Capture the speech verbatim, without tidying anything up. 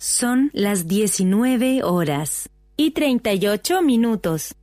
Son las diecinueve horas y treinta y ocho minutos.